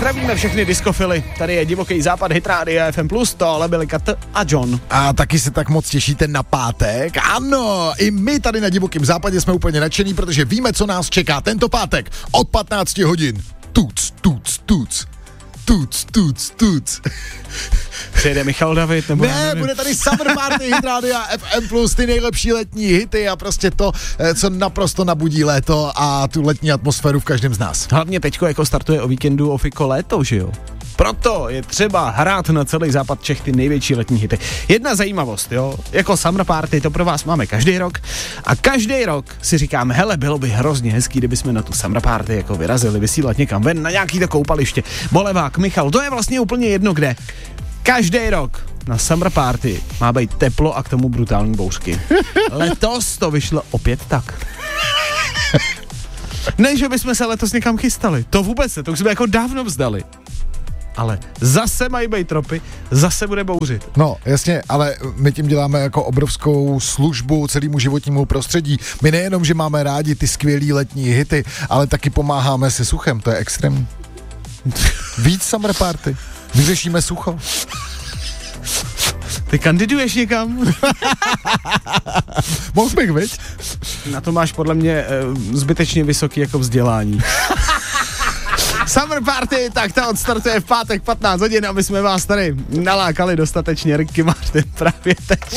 zdravíme všechny diskofily. Tady je Divoký západ, Hit Radio FM+, tohle byli Kat a John. A taky se tak moc těšíte na pátek? Ano, i my tady na Divokém západě jsme úplně nadšení, protože víme, co nás čeká tento pátek od 15 hodin. Tuc, tuc, tuc. Tuc, tuc, tuc. Přijede Michal David, nebo ne, bude tady Summer Party Hit Radio FM+, ty nejlepší letní hity a prostě to, co naprosto nabudí léto a tu letní atmosféru v každém z nás. Hlavně teďko jako startuje o víkendu Ofiko léto, že jo? Proto je třeba hrát na celý západ Čech ty největší letní hity. Jedna zajímavost, jo, jako Summer Party, to pro vás máme každý rok a každý rok si říkáme, hele, bylo by hrozně hezký, kdybychom na tu Summer Party jako vyrazili, vysílat někam ven na nějaký to koupaliště. Bolevák, Michal, to je vlastně úplně jedno kde. Každý rok na Summer Party má být teplo a k tomu brutální bouřky. Letos to vyšlo opět tak. Ne, že bychom se letos někam chystali, to vůbec ne, to už jsme jako dávno vzdali. Ale zase mají být tropy, zase bude bouřit. No, jasně, ale my tím děláme jako obrovskou službu celému životnímu prostředí. My nejenom, že máme rádi ty skvělý letní hity, ale taky pomáháme se suchem, to je extrémní. Víc Summer Party, vyřešíme sucho. Ty kandiduješ někam? Mohl bych, viď? Na to máš podle mě zbytečně vysoký jako vzdělání. Summer Party, tak ta odstartuje v pátek 15 hodin, aby jsme vás tady nalákali dostatečně. Ricky Martin právě teď.